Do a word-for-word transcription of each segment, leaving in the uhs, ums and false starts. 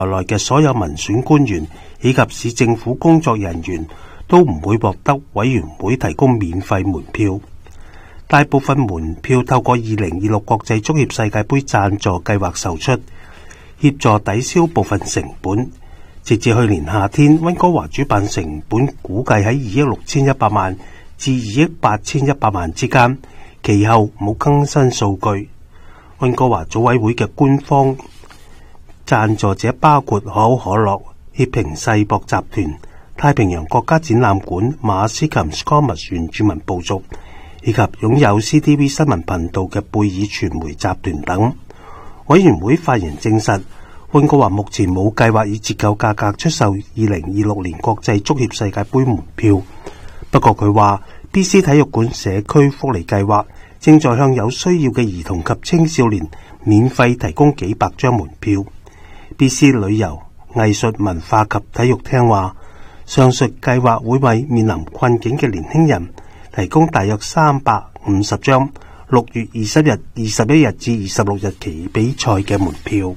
在內嘅所有民選官員以及市政府工作人員都唔會獲得委員會提供免費門票。大部分門票透過二零二六國際足協世界盃贊助計劃售出，協助抵消部分成本。截至去年夏天，溫哥華主辦成本估計喺二億六千一百萬至二億八千一百萬之間，其後冇更新數據。溫哥華組委會嘅官方贊助者包括可口可樂、協平世博集團、太平洋國家展覽館、馬斯琴斯科密原住民部族，以及擁有 C T V 新聞頻道嘅貝爾傳媒集團等。委員會發言證實，溫哥華目前冇計劃以折扣價格出售二零二六年國際足協世界盃門票。不過佢話 B C 體育館社區福利計劃正在向有需要嘅兒童及青少年免費提供幾百張門票。B C 旅遊、藝術、文化及體育廳話，上述計劃會為面臨困境嘅年輕人提供大約三百五十張六月二十日、二十一日至二十六日期比賽嘅門票。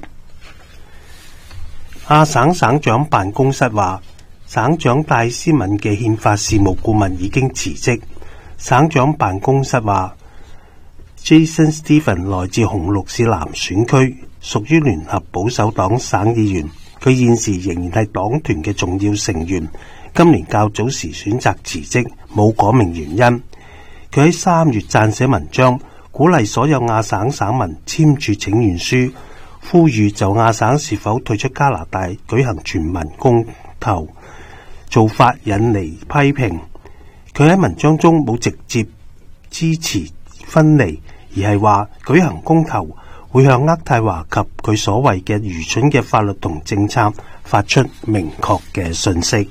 亞省省長辦公室話，省長戴斯敏嘅憲法事務顧問已經辭職。省長辦公室話 Jason Stephen 來自紅綠市南選區，屬於聯合保守黨省議員，佢現時仍然係黨團嘅重要成員，今年較早時選擇辭職，冇講明原因。佢喺三月撰寫文章，鼓勵所有亞省省民簽署請願書，呼籲就亞省是否退出加拿大舉行全民公投，做法引嚟批評。佢喺文章中冇直接支持分離，而係話舉行公投會向渥太華及佢所謂嘅愚蠢嘅法律同政策發出明確嘅訊息。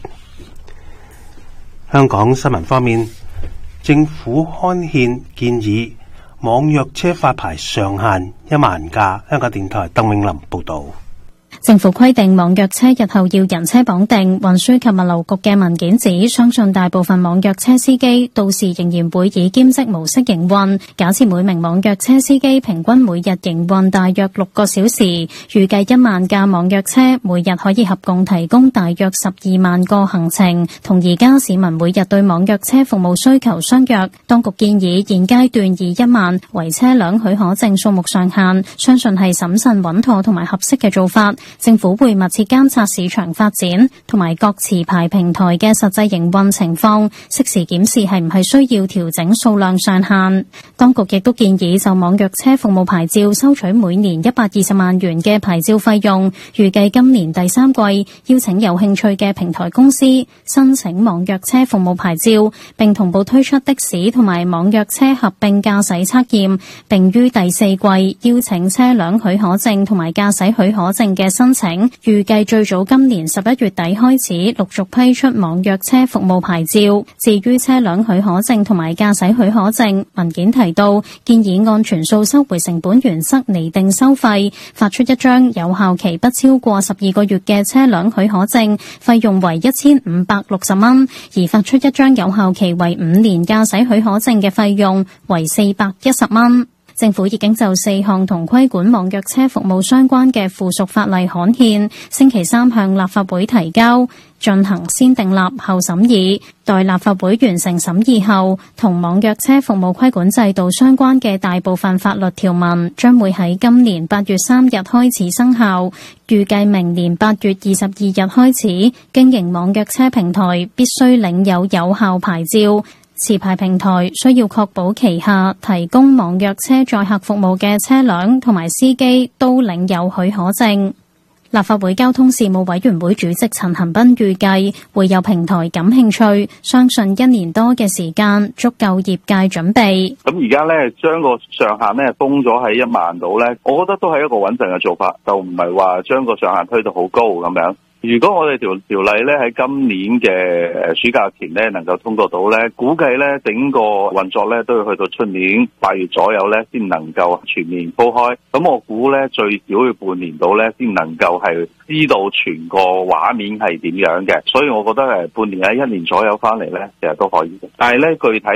香港新聞方面，政府刊憲建議網約車發牌上限一萬架。香港電台鄧永林報道。 政府規定網約車日後要人車綁定，運輸及物流局嘅文件指，相信大部分網約車司機到時仍然會以兼職模式營運。假設每名網約車司機平均每日營運大約六個小時，預計一萬架網約車每日可以合共提供大約十二萬個行程，同而家市民每日對網約車服務需求相若。當局建議現階段以一萬為車輛許可證數目上限，相信係審慎穩妥同埋合適嘅做法。政府會密切監察市場發展同埋各持牌平台嘅實際營運情況，適時檢視係唔係需要調整數量上限。當局亦都建議就網約車服務牌照收取每年一百二十萬元嘅牌照費用，預計今年第三季邀請有興趣嘅平台公司申請網約車服務牌照，並同步推出的士同埋網約車合併駕駛測驗，並於第四季邀請車輛許可證同埋駕駛許可證嘅申請，預計最早今年十一月底開始陸續批出網約車服務牌照。至於車輛許可證同埋駕駛許可證，文件提到建議按全數收回成本原則釐定收費，發出一張有效期不超過十二個月嘅車輛許可證，費用為一千五百六十蚊；而發出一張有效期為五年駕駛許可證嘅費用為四百一十蚊。政府已經就四項同規管網約車服務相關嘅附屬法例刊憲，星期三向立法會提交，進行先訂立後審議。待立法會完成審議後，同網約車服務規管制度相關嘅大部分法律條文將會喺今年八月三日開始生效。預計明年八月二十二日開始，經營網約車平台必須領有有效牌照。持牌平台需要確保旗下提供網約車載客服務嘅車輛同埋司機都領有許可證。立法會交通事務委員會主席陳恒鑌預計會有平台感興趣，相信一年多嘅時間足夠業界準備。 咁而家咧將個上限咧封咗喺一萬度咧，我覺得都係一個穩陣嘅做法，就唔係話將個上限推到好高咁樣。如果我哋條條例咧喺今年嘅暑假前咧能夠通過到咧，估計咧整個運作咧都要去到出年八月左右咧先能夠全面鋪開。咁我估咧最少要半年到咧先能夠係知道全個畫面係點樣嘅。所以我覺得誒半年喺一年左右翻嚟咧，其實都可以嘅。但係咧具體咧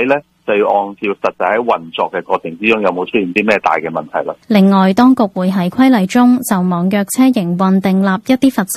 就要按照實際喺運作嘅過程之中有冇出現啲咩大嘅問題啦。 另外，當局會喺規例中就網約車營運訂立一啲罰則。